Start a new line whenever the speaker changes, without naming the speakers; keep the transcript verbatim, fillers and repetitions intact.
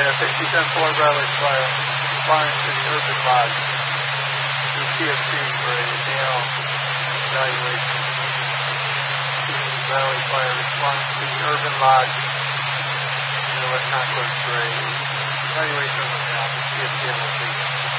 S A two ten four Bradley Fire, flying to the Urban Lodge, to T F C for a male evaluation. Bradley Fire responding to the Urban Lodge in the West Concourse for a evaluation of the male, T F C on the